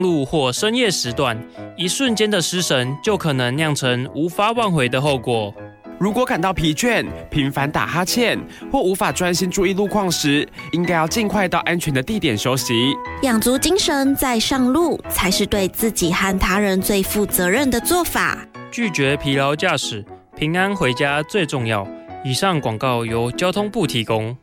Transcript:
路或深夜时段，一瞬间的失神就可能酿成无法挽回的后果。 如果感到疲倦、频繁打哈欠或无法专心注意路况时，应该要尽快到安全的地点休息。 养足精神再上路，才是对自己和他人最负责任的做法。 拒绝疲劳驾驶，平安回家最重要。以上广告由交通部提供。